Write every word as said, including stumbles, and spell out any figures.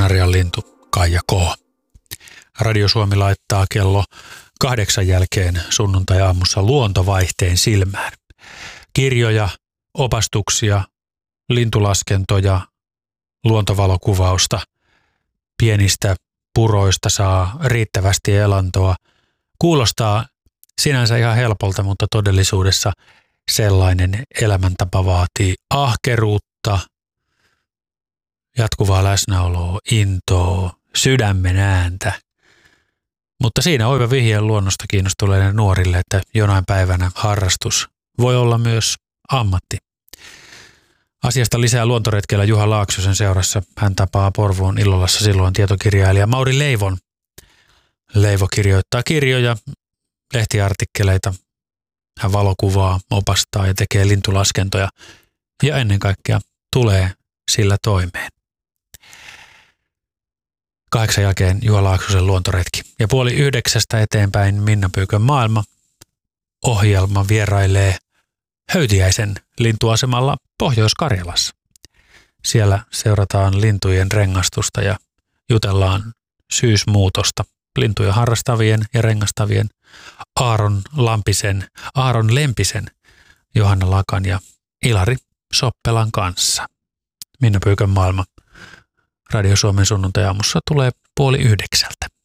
Kanarian lintu Kaija K. Radio Suomi laittaa kello kahdeksan jälkeen sunnuntai-aamussa luontovaihteen silmään. Kirjoja, opastuksia, lintulaskentoja, luontovalokuvausta. Pienistä puroista saa riittävästi elantoa. Kuulostaa sinänsä ihan helpolta, mutta todellisuudessa sellainen elämäntapa vaatii ahkeruutta, jatkuvaa läsnäoloa, intoa, sydämen ääntä. Mutta siinä oiva vihje luonnosta kiinnostuneille nuorille, että jonain päivänä harrastus voi olla myös ammatti. Asiasta lisää luontoretkellä Juha Laaksosen seurassa. Hän tapaa Porvoon Illolassa silloin tietokirjailija Mauri Leivon. Leivo kirjoittaa kirjoja, lehtiartikkeleita. Hän valokuvaa, opastaa ja tekee lintulaskentoja ja ennen kaikkea tulee sillä toimeen. Kahdeksan jälkeen Juha Laaksosen luontoretki ja puoli yhdeksästä eteenpäin Minna Pyykön maailma ohjelma vierailee Höytiäisen lintuasemalla Pohjois-Karjalassa. Siellä seurataan lintujen rengastusta ja jutellaan syysmuutosta lintuja harrastavien ja rengastavien Aaron Lampisen, Aaron Lempisen, Johanna Lakan ja Ilari Soppelan kanssa. Minna Pyykön maailma Radio Suomen sunnuntai-aamussa tulee puoli yhdeksältä.